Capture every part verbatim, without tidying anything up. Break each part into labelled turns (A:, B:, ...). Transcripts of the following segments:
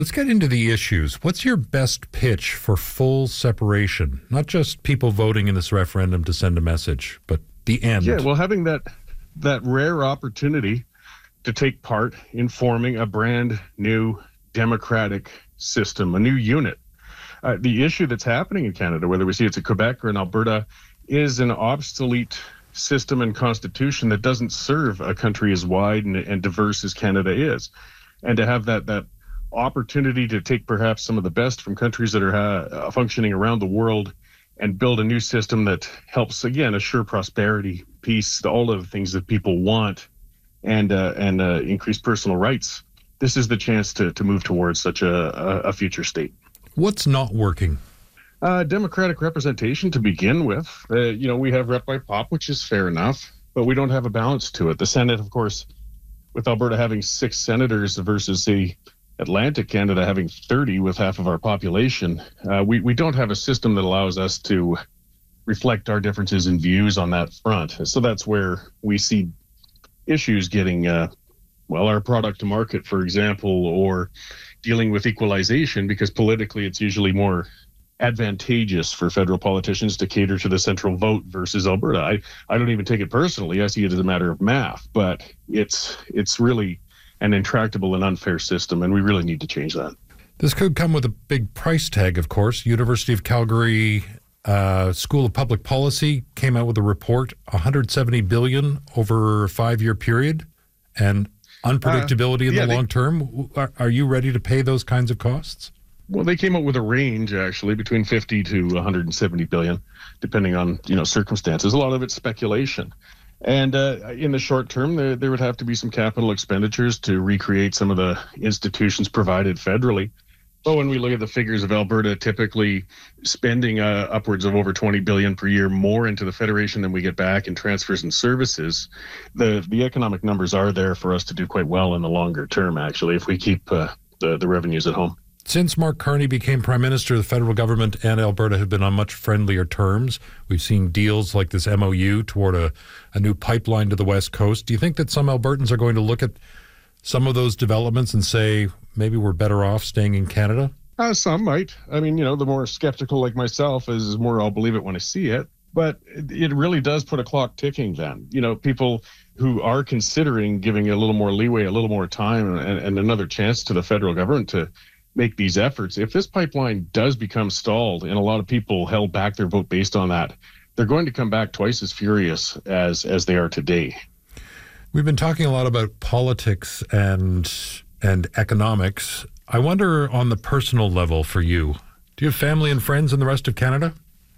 A: Let's get into the issues. What's your best pitch for full separation? Not just people voting in this referendum to send a message, but the end.
B: Yeah, well, having that that rare opportunity to take part in forming a brand new democratic system, a new unit. Uh, the issue that's happening in Canada, whether we see it's in Quebec or in Alberta, is an obsolete system and constitution that doesn't serve a country as wide and, and diverse as Canada is. And to have that that opportunity to take perhaps some of the best from countries that are uh, functioning around the world and build a new system that helps, again, assure prosperity, peace, all of the things that people want, and uh, and uh, increase personal rights. This is the chance to to move towards such a, a future state.
A: What's not working?
B: Uh, democratic representation to begin with. Uh, you know, we have rep by pop, which is fair enough, but we don't have a balance to it. The Senate, of course, with Alberta having six senators versus the Atlantic Canada having thirty with half of our population, uh, we, we don't have a system that allows us to reflect our differences in views on that front. So that's where we see issues getting, uh, well, our product to market, for example, or dealing with equalization, because politically it's usually more advantageous for federal politicians to cater to the central vote versus Alberta. I, I don't even take it personally. I see it as a matter of math, but it's it's really an intractable and unfair system, and we really need to change that.
A: This could come with a big price tag, of course. University of Calgary uh, School of Public Policy came out with a report, one hundred seventy billion dollars over a five-year period, and unpredictability uh, in yeah, the long they, term. Are, are you ready to pay those kinds of costs?
B: Well, they came up with a range, actually, between fifty to one hundred seventy billion, depending on, you know, circumstances. A lot of it's speculation. And uh, in the short term, there, there would have to be some capital expenditures to recreate some of the institutions provided federally. But when we look at the figures of Alberta typically spending uh, upwards of over twenty billion dollars per year more into the Federation than we get back in transfers and services, the, the economic numbers are there for us to do quite well in the longer term, actually, if we keep uh, the, the revenues at home.
A: Since Mark Carney became Prime Minister, the federal government and Alberta have been on much friendlier terms. We've seen deals like this M O U toward a, a new pipeline to the West Coast. Do you think that some Albertans are going to look at some of those developments and say, maybe we're better off staying in Canada?
B: Uh, some might. I mean, you know, the more skeptical like myself is more I'll believe it when I see it. But it really does put a clock ticking then. You know, people who are considering giving a little more leeway, a little more time, and, and another chance to the federal government to make these efforts. If this pipeline does become stalled and a lot of people held back their vote based on that, they're going to come back twice as furious as as they are today.
A: We've been talking a lot about politics and and economics. I wonder on the personal level for you, do you have family and friends in the rest of Canada?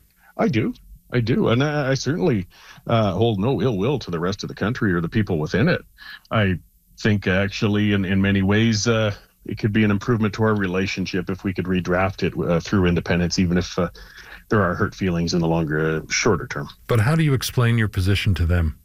B: I do. I do. And I, I certainly uh, hold no ill will to the rest of the country or the people within it. I think actually in, in many ways, uh, it could be an improvement to our relationship if we could redraft it uh, through independence, even if uh, there are hurt feelings in the longer, uh, shorter term.
A: But how do you explain your position to them?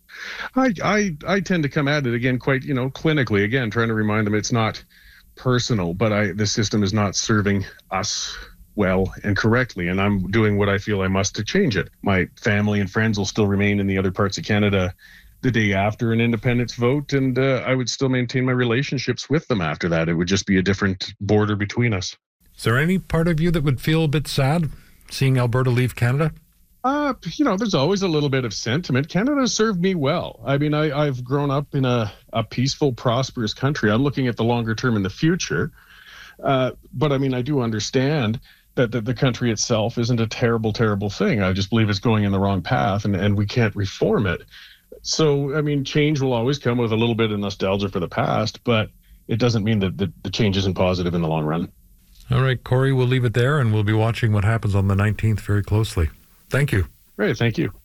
B: I, I I tend to come at it again quite, you know, clinically, again, trying to remind them it's not personal, but I the system is not serving us well and correctly, and I'm doing what I feel I must to change it. My family and friends will still remain in the other parts of Canada the day after an independence vote, and uh, I would still maintain my relationships with them after that. It would just be a different border between us.
A: Is there any part of you that would feel a bit sad seeing Alberta leave Canada?
B: Uh, you know, there's always a little bit of sentiment. Canada served me well. I mean, I, I've grown up in a, a peaceful, prosperous country. I'm looking at the longer term in the future. Uh, but I mean, I do understand that the, the country itself isn't a terrible, terrible thing. I just believe it's going in the wrong path, and, and we can't reform it. So, I mean, change will always come with a little bit of nostalgia for the past, but it doesn't mean that the, the change isn't positive in the long run.
A: All right, Corey, we'll leave it there, and we'll be watching what happens on the nineteenth very closely. Thank you.
B: Great, thank you.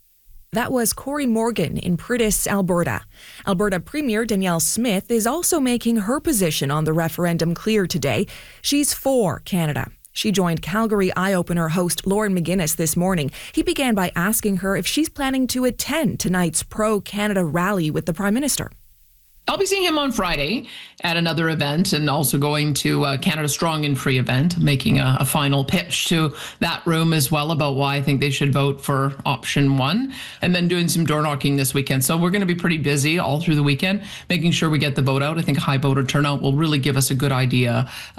C: That was Corey Morgan in Prudis, Alberta. Alberta Premier Danielle Smith is also making her position on the referendum clear today. She's for Canada. She joined Calgary Eye-Opener host Lauren McGuinness this morning. He began by asking her if she's planning to attend tonight's pro-Canada rally with the Prime Minister.
D: I'll be seeing him on Friday at another event, and also going to uh, Canada Strong and Free event, making a, a final pitch to that room as well about why I think they should vote for option one, and then doing some door knocking this weekend. So we're going to be pretty busy all through the weekend, making sure we get the vote out. I think a high voter turnout will really give us a good idea